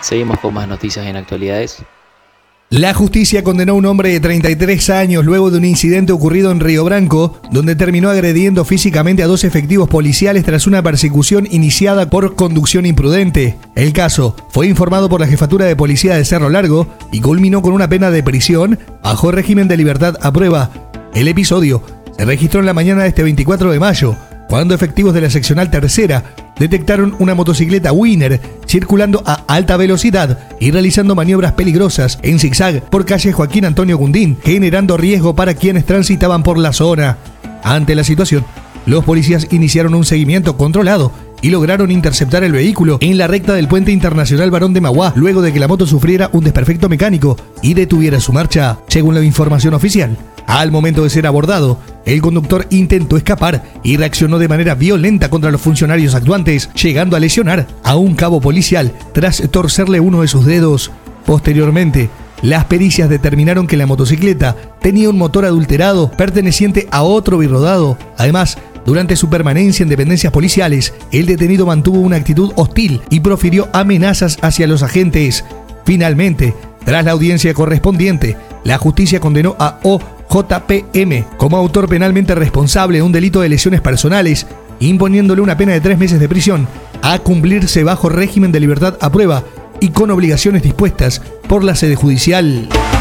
Seguimos con más noticias en actualidades. La justicia condenó a un hombre de 33 años luego de un incidente ocurrido en Río Branco, donde terminó agrediendo físicamente a 2 efectivos policiales tras una persecución iniciada por conducción imprudente. El caso fue informado por la Jefatura de Policía de Cerro Largo y culminó con una pena de prisión bajo régimen de libertad a prueba. El episodio se registró en la mañana de este 24 de mayo, cuando efectivos de la seccional tercera detectaron una motocicleta Winner circulando a alta velocidad y realizando maniobras peligrosas en zigzag por calle Joaquín Antonio Gundín, generando riesgo para quienes transitaban por la zona. Ante la situación, los policías iniciaron un seguimiento controlado y lograron interceptar el vehículo en la recta del Puente Internacional Barón de Mauá, luego de que la moto sufriera un desperfecto mecánico y detuviera su marcha, según la información oficial. Al momento de ser abordado, el conductor intentó escapar y reaccionó de manera violenta contra los funcionarios actuantes, llegando a lesionar a un cabo policial tras torcerle uno de sus dedos. Posteriormente, las pericias determinaron que la motocicleta tenía un motor adulterado perteneciente a otro birrodado. Además, durante su permanencia en dependencias policiales, el detenido mantuvo una actitud hostil y profirió amenazas hacia los agentes. Finalmente, tras la audiencia correspondiente, la justicia condenó a OJPM como autor penalmente responsable de un delito de lesiones personales, imponiéndole una pena de 3 meses de prisión, a cumplirse bajo régimen de libertad a prueba y con obligaciones dispuestas por la sede judicial.